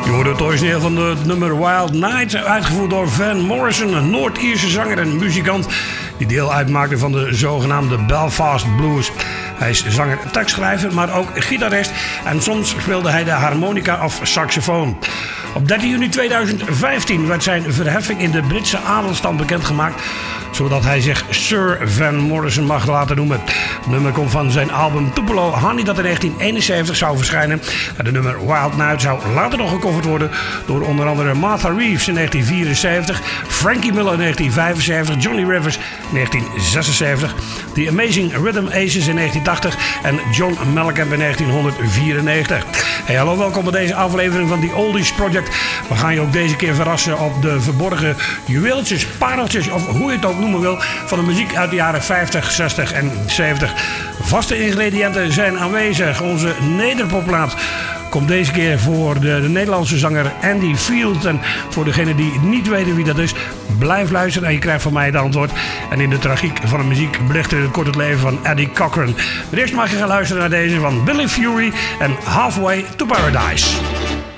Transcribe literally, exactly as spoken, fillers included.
Je hoorde het origineel van het nummer Wild Night, uitgevoerd door Van Morrison, een Noord-Ierse zanger en muzikant die deel uitmaakte van de zogenaamde Belfast Blues. Hij is zanger, tekstschrijver, maar ook gitarist en soms speelde hij de harmonica of saxofoon. Op dertien juni tweeduizend vijftien werd zijn verheffing in de Britse adelstand bekendgemaakt, zodat hij zich Sir Van Morrison mag laten noemen. Het nummer komt van zijn album Tupelo Honey, dat in negentien eenenzeventig zou verschijnen. En de nummer Wild Night zou later nog gecoverd worden door onder andere Martha Reeves in negentien vierenzeventig, Frankie Miller in negentien vijfenzeventig, Johnny Rivers in negentien zesenzeventig, The Amazing Rhythm Aces in negentien tachtig en John Mellencamp in negentien vierennegentig. Hey, hallo, welkom bij deze aflevering van The Oldies Project. We gaan je ook deze keer verrassen op de verborgen juweeltjes, pareltjes of hoe je het ook noemen wil van de muziek uit de jaren vijftig, zestig en zeventig. Vaste ingrediënten zijn aanwezig. Onze nederpopplaat komt deze keer voor de, de Nederlandse zanger Andy Field. En voor degenen die niet weten wie dat is, blijf luisteren en je krijgt van mij het antwoord. En in de tragiek van de muziek belichten we kort het leven van Eddie Cochran. Maar eerst mag je gaan luisteren naar deze van Billy Fury en Halfway to Paradise.